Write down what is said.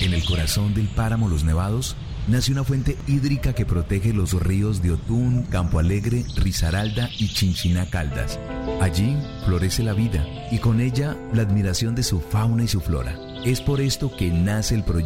En el corazón del páramo Los Nevados nace una fuente hídrica que protege los ríos de Otún, Campo Alegre, Risaralda y Chinchiná Caldas. Allí florece la vida y con ella la admiración de su fauna y su flora. Es por esto que nace el proyecto